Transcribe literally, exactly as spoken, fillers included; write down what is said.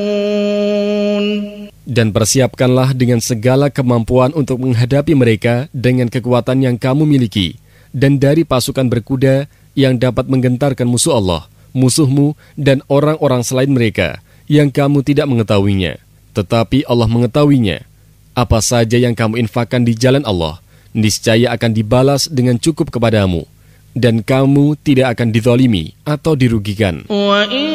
Dan persiapkanlah dengan segala kemampuan untuk menghadapi mereka dengan kekuatan yang kamu miliki, dan dari pasukan berkuda yang dapat menggentarkan musuh Allah, musuhmu, dan orang-orang selain mereka, yang kamu tidak mengetahuinya. Tetapi Allah mengetahuinya. Apa saja yang kamu infakkan di jalan Allah, niscaya akan dibalas dengan cukup kepadamu, dan kamu tidak akan dizalimi atau dirugikan.